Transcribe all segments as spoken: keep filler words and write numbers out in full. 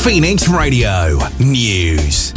Phoenix Radio News.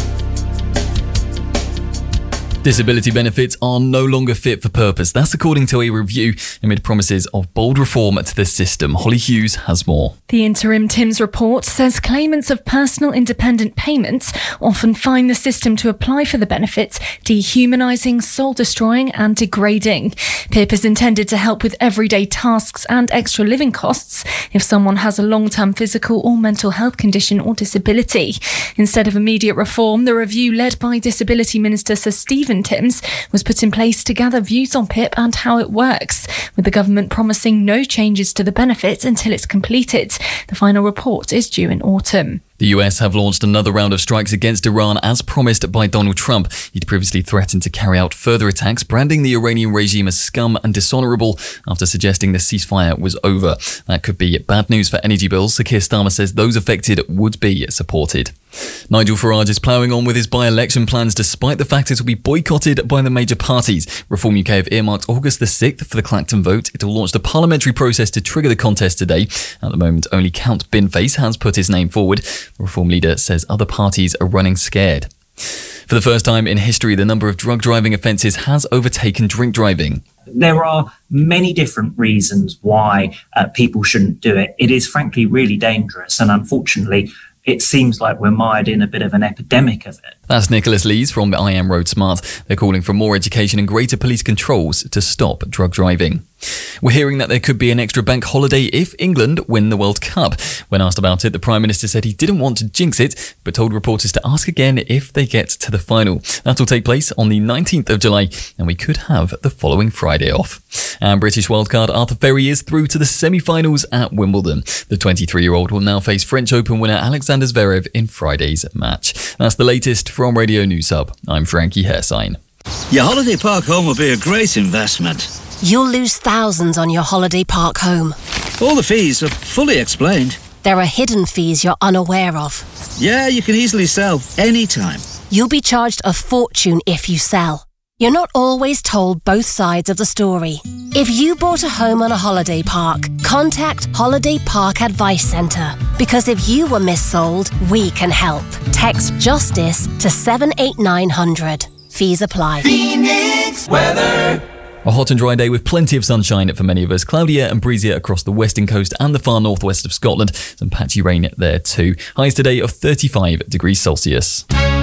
Disability benefits are no longer fit for purpose. That's according to a review amid promises of bold reform to the system. Holly Hughes has more. The interim Timms report says claimants of personal independent payments often find the system to apply for the benefits dehumanising, soul-destroying and degrading. P I P is intended to help with everyday tasks and extra living costs if someone has a long-term physical or mental health condition or disability. Instead of immediate reform, the review led by Disability Minister Sir Stephen Timms was put in place to gather views on P I P and how it works, with the government promising no changes to the benefits until it's completed. The final report is due in autumn. The U S have launched another round of strikes against Iran as promised by Donald Trump. He'd previously threatened to carry out further attacks, branding the Iranian regime as scum and dishonourable after suggesting the ceasefire was over. That could be bad news for energy bills, so Keir Starmer says those affected would be supported. Nigel Farage is ploughing on with his by-election plans despite the fact it will be boycotted by the major parties. Reform U K have earmarked August the sixth for the Clacton vote. It will launch the parliamentary process to trigger the contest today. At the moment, only Count Binface has put his name forward. The Reform leader says other parties are running scared. For the first time in history, the number of drug driving offences has overtaken drink driving. There are many different reasons why uh, people shouldn't do it. It is frankly really dangerous, and unfortunately, it seems like we're mired in a bit of an epidemic of it. That's Nicholas Lees from I Am Road Smart. They're calling for more education and greater police controls to stop drug driving. We're hearing that there could be an extra bank holiday if England win the World Cup. When asked about it, the Prime Minister said he didn't want to jinx it, but told reporters to ask again if they get to the final. That'll take place on the nineteenth of July, and we could have the following Friday off. And British wildcard Arthur Ferry is through to the semi-finals at Wimbledon. The twenty-three-year-old will now face French Open winner Alexander Zverev in Friday's match. That's the latest from Radio News Hub. I'm Frankie Hairsign. Your holiday park home will be a great investment. You'll lose thousands on your holiday park home. All the fees are fully explained. There are hidden fees you're unaware of. Yeah, you can easily sell anytime. You'll be charged a fortune if you sell. You're not always told both sides of the story. If you bought a home on a holiday park, contact Holiday Park Advice Centre. Because if you were missold, we can help. Text JUSTICE to seven eight nine hundred. Fees apply. Phoenix weather. A hot and dry day with plenty of sunshine for many of us. Cloudier and breezier across the western coast and the far northwest of Scotland. Some patchy rain there too. Highs today of thirty-five degrees Celsius.